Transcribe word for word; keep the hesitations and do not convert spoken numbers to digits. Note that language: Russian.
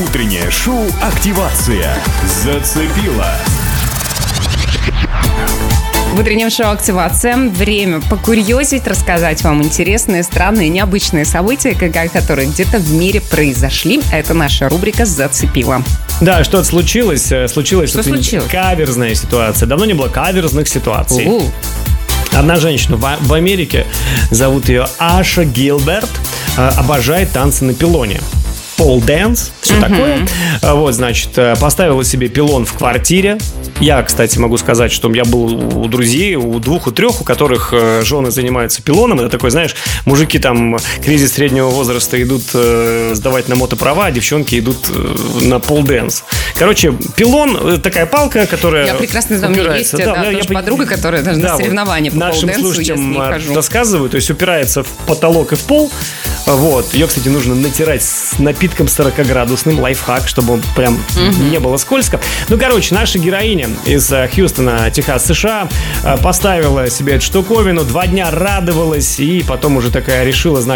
Утреннее шоу «Активация» зацепило. В утреннем шоу «Активация» время покурьезить, рассказать вам интересные, странные, необычные события, которые где-то в мире произошли. Это наша рубрика «Зацепило». Да, что-то случилось. Случилось что случилось? Каверзная ситуация. Давно не было каверзных ситуаций. У-у. Одна женщина в, в Америке, зовут ее Аша Гилберт, обожает танцы на пилоне. Пол дэнс, все uh-huh. такое. Вот, значит, поставила себе пилон в квартире. Я, кстати, могу сказать, что я был у друзей, у двух, у трех, у которых жены занимаются пилоном. Это такой, знаешь, мужики там кризис среднего возраста идут э, сдавать на мотоправа, а девчонки идут э, на пол дэнс. Короче, пилон, такая палка, которая Я прекрасно знаю, у меня есть да, да, я, подруга, которая даже да, на соревнования вот по пол дэнсу, я с ней хожу. Рассказываю, то есть упирается в потолок и в пол. Вот. Ее, кстати, нужно натирать с напитком сорокаградусным, лайфхак, чтобы он прям угу. не было скользко. Ну, короче, наша героиня из Хьюстона, Техас, США, поставила себе эту штуковину, два дня радовалась, и потом уже такая решила, значит,